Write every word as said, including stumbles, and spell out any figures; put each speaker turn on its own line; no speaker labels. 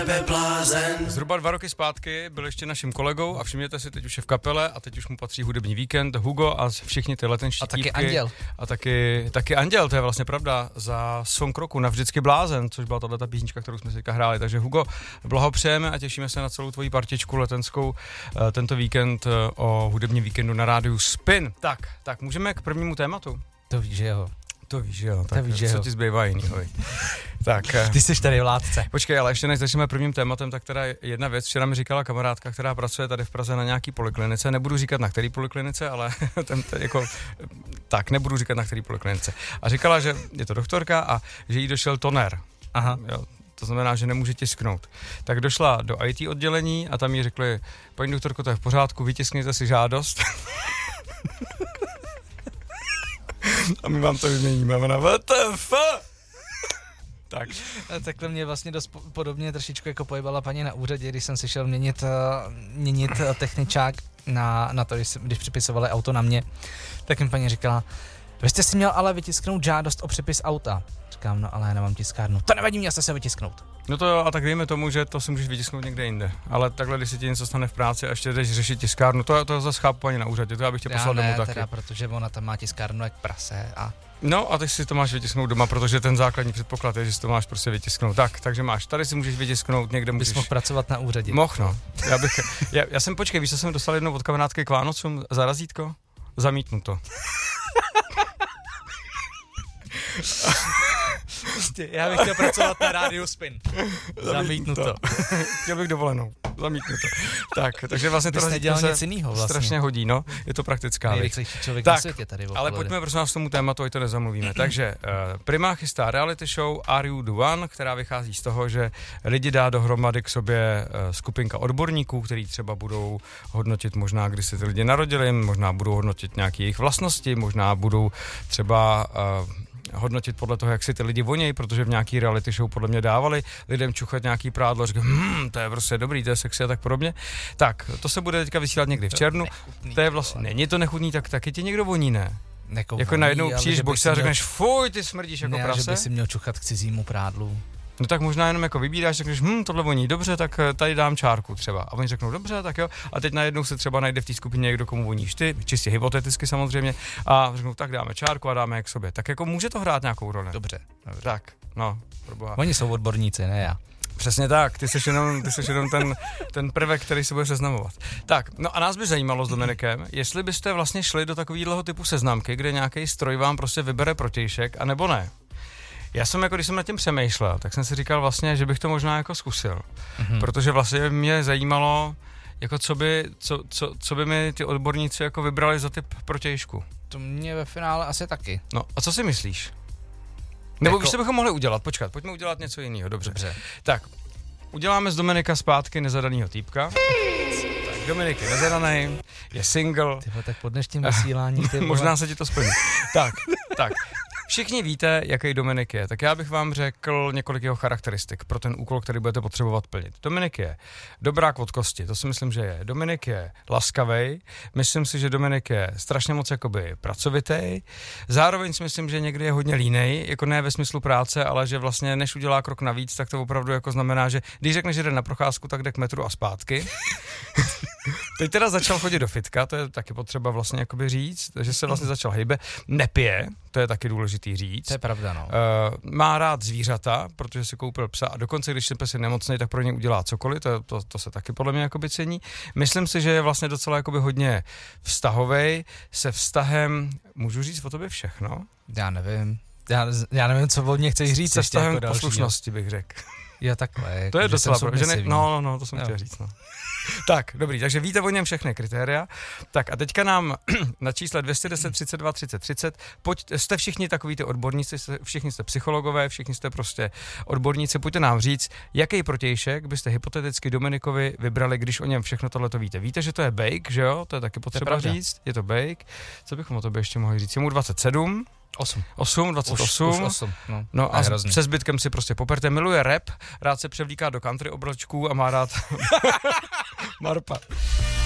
Zhruba dva roky zpátky byl ještě naším kolegou a všimněte si, teď už je v kapele a teď už mu patří hudební víkend, Hugo a všichni ty letenští
A taky
týpky.
Anděl.
A taky, taky Anděl, to je vlastně pravda, za Song roku Navždycky blázen, což byla tato písnička, kterou jsme si teďka hráli. Takže Hugo, blahopřejeme a těšíme se na celou tvoji partičku letenskou tento víkend o hudebním víkendu na rádiu Spin. Tak, tak můžeme k prvnímu tématu.
To víš, že jo.
To víš, jo, tak
to víš,
co
jo.
ti zbývá jinýho. Tak,
ty jsi tady vládce.
Počkej, ale ještě než začneme prvním tématem, tak teda jedna věc, včera mi říkala kamarádka, která pracuje tady v Praze na nějaký poliklinice, nebudu říkat na který poliklinice, ale ten, ten jako, tak, nebudu říkat na který poliklinice. A říkala, že je to doktorka a že jí došel toner.
Aha.
Jo, to znamená, že nemůže tisknout. Tak došla do í té oddělení a tam jí řekli, paní doktorko, to je v pořádku, vytiskněte si žádost. A my vám to vyměníme. Ona, what the fuck? Tak.
Takhle mě vlastně dost podobně trošičku jako pojebala paní na úřadě, když jsem si šel měnit, měnit techničák na, na to, když, když připisovali auto na mě, tak jim paní říkala, vy jste si měl ale vytisknout žádost o přepis auta. Říkám, no ale já nemám tiskárnu. To nevadí, měl jste se vytisknout.
No to jo, a tak dejme tomu, že to si můžeš vytisknout někde jinde. Ale takhle, když se ti něco stane v práci a ještě jdeš řešit tiskárnu, to, to zase chápu paní na úřadě, to já bych tě poslal domů taky.
Teda, protože ona tam má tiskárnu jak prase a...
No a ty si to máš vytisknout doma, protože ten základní předpoklad je, že si to máš prostě vytisknout. Tak, takže máš, tady si můžeš vytisknout, někde můžeš...
Bys mohl pracovat na úřadě.
Mohl, no. Já bych, já, já jsem, počkej, víš, co jsem dostal jednou od kamarádky k Vánocům za razítko? Zamítnuto.
Prostě, já bych chtěl pracovat na rádiu Spin. Zamítnuto.
Chtěl bych dovolenou. Zamítnuto. Tak, takže vlastně to
razítko se nic jinýho vlastně.
Strašně hodí, no. Je to praktická věc.
Nejrychlejší člověk
tak,
na světě tady.
Ale pojďme prosím nás k tomu tématu, ať to nezamluvíme. Takže uh, Prima chystá reality show Are You The One, která vychází z toho, že lidi dá dohromady k sobě uh, skupinka odborníků, který třeba budou hodnotit možná, kdy se ty lidi narodili, možná budou hodnotit nějaké jejich vlastnosti, možná budou třeba... Uh, hodnotit podle toho, jak si ty lidi vonějí, protože v nějaký reality show podle mě dávali lidem čuchat nějaký prádlo, říkali, hm, to je prostě dobrý, to je sexy a tak podobně. Tak, to se bude teďka vysílat někdy v červnu. Nechutný, to je vlastně, není to nechutný, tak taky ti někdo voní, ne?
Jako,
jako
voní,
najednou přijdeš boxy a řekneš,
měl...
fuj, ty smrdíš jako
ne,
prase.
že by si měl čuchat k cizímu prádlu.
No tak možná jenom jako vybíráš, řekneš, hm, tohle voní dobře, tak tady dám čárku třeba. A oni řeknou, dobře, tak jo. A teď najednou se třeba najde v té skupině někdo, komu voníš ty, čistě hypoteticky samozřejmě, a řeknou, tak dáme čárku a dáme je k sobě. Tak jako může to hrát nějakou roli.
Dobře. dobře.
Tak, no, proboha.
Oni jsou odborníci, ne já.
Přesně tak, ty jsi jenom, ty jsi jenom ten, ten prvek, který se bude seznamovat. Tak, no a nás by zajímalo s Dominikem, jestli byste vlastně šli do takového typu seznamky, kde nějaký stroj vám prostě vybere protějšek, anebo ne. Já jsem jako, když jsem nad tím přemýšlel, tak jsem si říkal vlastně, že bych to možná jako zkusil, mm-hmm. protože vlastně mě zajímalo, jako co by, co, co, co by mi ty odborníci jako vybrali za typ protějšku.
To mě ve finále asi taky.
No a co si myslíš? Nebo
jako...
víš, co bychom mohli udělat? Počkat, pojďme udělat něco jiného, dobře.
dobře.
Tak, uděláme z Dominika zpátky nezadanýho týpka. Tak, Dominik je nezadaný, je single.
Tyhle, tak po dnešním vysílání.
Možná se ti to splní. tak, tak. Všichni víte, jaký Dominik je, tak já bych vám řekl několik jeho charakteristik pro ten úkol, který budete potřebovat plnit. Dominik je dobrák od kosti, to si myslím, že je. Dominik je laskavej, myslím si, že Dominik je strašně moc jakoby pracovitý. Zároveň si myslím, že někdy je hodně línej, jako ne ve smyslu práce, ale že vlastně než udělá krok navíc, tak to opravdu jako znamená, že když řekne, že jde na procházku, tak jde k metru a zpátky. Teď teda začal chodit do fitka, to je taky potřeba vlastně jakoby říct, že se vlastně začal hejbe. Nepije, to je taky důležitý říct.
To je pravda, no.
Uh, má rád zvířata, protože si koupil psa a dokonce, když ten pes je nemocný, tak pro ně udělá cokoliv, to, to, to se taky podle mě jakoby cení. Myslím si, že je vlastně docela jakoby hodně vztahovej, se vztahem, můžu říct o tobě všechno?
Já nevím. Já, já nevím, co od mě chceš říct.
Se vztahem jako poslušnosti bych řekl.
Jo, takhle.
To je docela, že ne, no, no, no, to jsem
jo.
chtěl říct, no. Tak, dobrý, takže víte o něm všechny kritéria. Tak a teďka nám na čísle dvě stě deset třicet dva třicet třicet, pojď, jste všichni takový ty odborníci, všichni jste psychologové, všichni jste prostě odborníci, pojďte nám říct, jaký protějšek byste hypoteticky Dominikovi vybrali, když o něm všechno tohleto víte. Víte, že to je bake, že jo? To je taky potřeba
je
říct, je to bake. Co bychom o tobě ještě mohli říct? Je mu dvacet sedm.
osm.
osm, dvacet osm.
Už, už osm, no.
No a se zbytkem si prostě poperte. Miluje rap, rád se převlíká do country obročků a má rád Marpa.